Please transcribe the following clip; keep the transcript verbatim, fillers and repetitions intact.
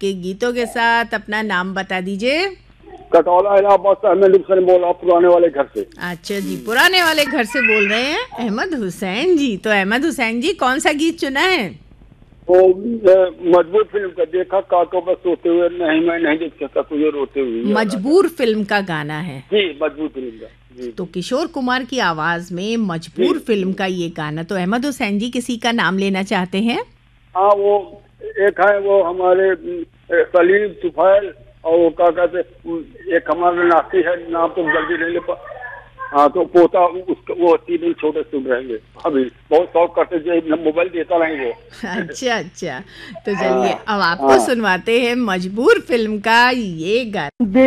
आपके गीतों के साथ। अपना नाम बता दीजिए। कटौला इलाहाबाद से अहमद हुसैन बोल रहा हूँ, पुराने वाले घर से। अच्छा जी, पुराने वाले घर से बोल रहे हैं अहमद हुसैन जी। तो अहमद हुसैन जी, कौन सा गीत चुना है? वो मजबूर फिल्म का, देखा कांटों पर सोते हुए, नहीं मैं नहीं देख सकता तुझे रोते हुए। मजबूर फिल्म का गाना है जी, मजबूर फिल्म का जी। तो किशोर कुमार की आवाज में मजबूर फिल्म का ये गाना। तो अहमद हुसैन जी, किसी का नाम लेना चाहते हैं? हाँ, वो एक है वो हमारे सलीम तुफैल, और वो क्या कहते, एक हमारा नाती है, नाम तो जल्दी नहीं ले पा। हाँ, तो पोता उसका, वो तीन छोटे सुन रहेंगे अभी, बहुत शौक करते जो मोबाइल देता नहीं वो। अच्छा अच्छा, तो चलिए हाँ, अब आपको हाँ। सुनवाते हैं मजबूर फिल्म का ये गाना।